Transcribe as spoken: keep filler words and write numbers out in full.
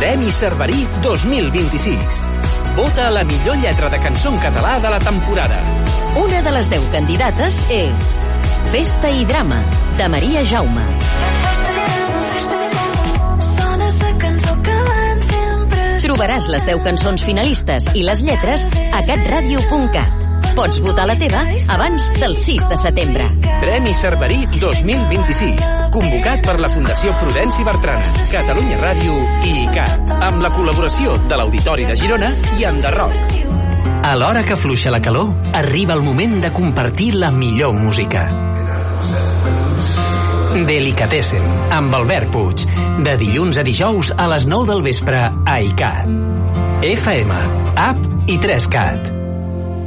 Premi Cerverí dos mil vint-i-sis. Vota a la millor lletra de cançó en català de la temporada. Una de les deu candidates és Festa i drama, de Maria Jaume. Trobaràs les deu cançons finalistes i les lletres a catradio punt cat. Pots votar la teva abans del sis de setembre. Premi Cerverí dos mil vint-i-sis. Convocat per la Fundació Prudenci Bertrana, Catalunya Ràdio i I C A T, amb la col·laboració de l'Auditori de Girona i Enderroc. A l'hora que fluixa la calor, arriba el moment de compartir la millor música. Delicatessen, amb Albert Puig, de dilluns a dijous a les nou del vespre a I C A T. F M, app i tres cat.